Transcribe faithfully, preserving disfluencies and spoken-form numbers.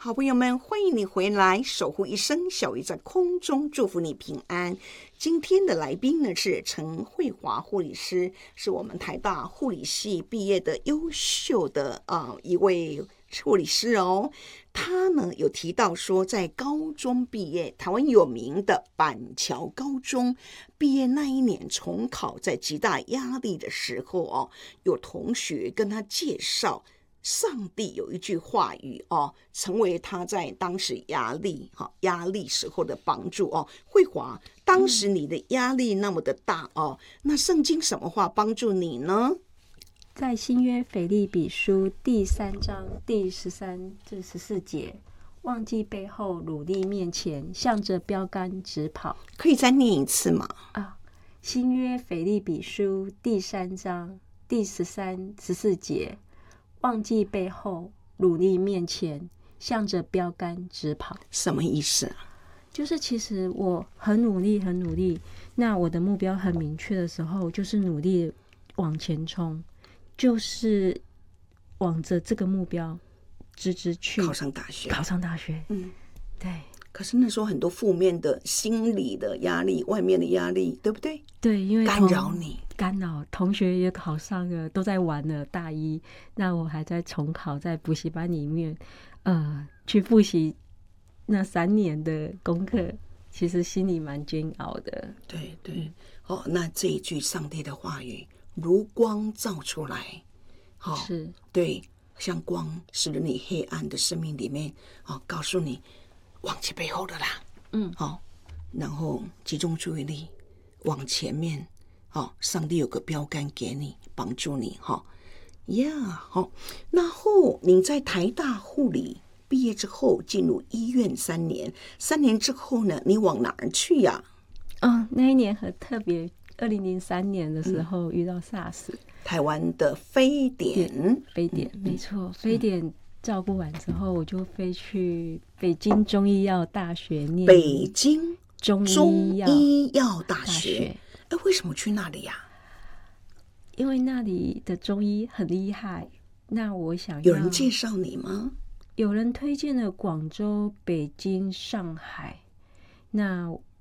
好朋友们，欢迎你回来，守护一生，小鱼在空中祝福你平安。今天的来宾呢是陈慧华护理师，是我们台大护理系毕业的优秀的呃一位护理师哦。他呢有提到说，在高中毕业，台湾有名的板桥高中毕业那一年重考，在极大压力的时候哦，有同学跟他介绍。上帝有一句话语哦，成为他在当时压力哈、哦、压力时候的帮助哦。慧华，当时你的压力那么的大哦，那圣经什么话帮助你呢？ 在新约腓立比书第三章第十三至十四节，忘记背后，努力面前，向着标杆直跑。 可以再念一次吗？ 啊，新约腓立比书第三章第十三、十四节。忘记背后，努力面前，向着标杆直跑。 什么意思啊？ 就是其实我很努力，很努力。那我的目标很明确的时候，就是努力往前冲，就是往着这个目标直直去考上大学。 考上大学， 嗯， 对。 可是那时候很多负面的心理的压力，外面的压力，对不对？ 对，因为干扰你， 干扰同学也考上了，都在玩了大一，那我还在重考，在补习班里面，呃，去复习那三年的功课，其实心里蛮煎熬的。 对对，哦，那这一句上帝的话语，如光照出来，哦， 是， 对，像光使得你黑暗的生命里面，哦，告诉你。忘记背后的啦， 嗯， 好、哦，然后集中注意力往前面，好、哦，上帝有个标杆给你，帮助你，哈、哦，呀，好，然后你在台大护理毕业之后，进入医院三年，三年之后呢，你往哪儿去呀、 啊？哦，那一年很特别，二零零三年的时候遇到 SARS，、嗯、 台湾的非典， 非典、嗯、没错，非典。照顾完之后，我就飞去北京中医药大学念北京中医药医药大学。 哎，为什么去那里呀、啊？ 因为那里的中医很厉害。那我想要有人介绍你吗？ 有人推荐了广州、北京、上海。那